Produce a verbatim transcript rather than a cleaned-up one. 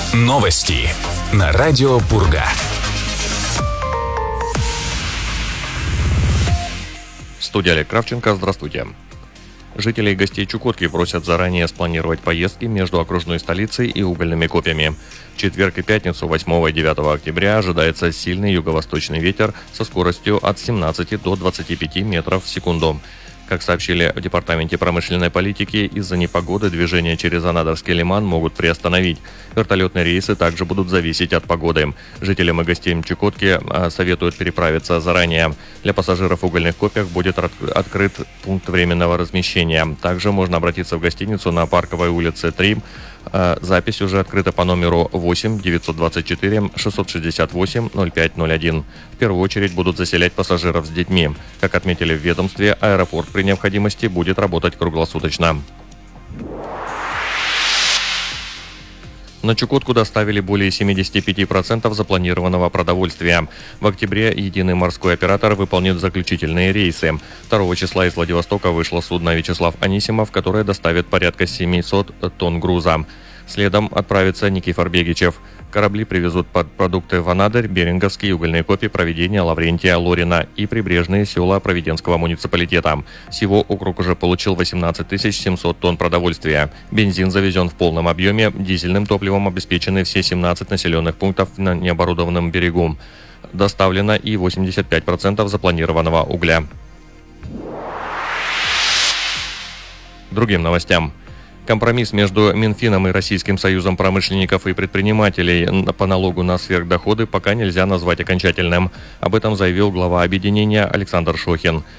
Новости на радио Пурга. Студия Олег Кравченко, здравствуйте. Жителей и гостей Чукотки просят заранее спланировать поездки между окружной столицей и угольными копьями. В четверг и пятницу восьмого и девятого октября ожидается сильный юго-восточный ветер со скоростью от семнадцати до двадцати пяти метров в секунду. Как сообщили в Департаменте промышленной политики, из-за непогоды движение через Анадырский лиман могут приостановить. Вертолетные рейсы также будут зависеть от погоды. Жителям и гостям Чукотки советуют переправиться заранее. Для пассажиров в угольных копьях будет открыт пункт временного размещения. Также можно обратиться в гостиницу на Парковой улице три. Запись уже открыта по номеру восемь девятьсот двадцать четыре шестьсот шестьдесят восемь ноль пять ноль один. В первую очередь будут заселять пассажиров с детьми. Как отметили в ведомстве, аэропорт при необходимости будет работать круглосуточно. На Чукотку доставили более семидесяти пяти процентов запланированного продовольствия. В октябре единый морской оператор выполнит заключительные рейсы. второго числа из Владивостока вышло судно «Вячеслав Анисимов», которое доставит порядка семисот тонн груза. Следом отправится Никифор Бегичев. Корабли привезут продукты в Анадырь, Беринговские угольные копья, Провидение, Лаврентия, Лорина и прибрежные села Провиденского муниципалитета. Всего округ уже получил восемнадцать тысяч семьсот тонн продовольствия. Бензин завезен в полном объеме, дизельным топливом обеспечены все семнадцать населенных пунктов на необорудованном берегу. Доставлено и восемьдесят пять процентов запланированного угля. Другим новостям. Компромисс между Минфином и Российским союзом промышленников и предпринимателей по налогу на сверхдоходы пока нельзя назвать окончательным. Об этом заявил глава объединения Александр Шохин.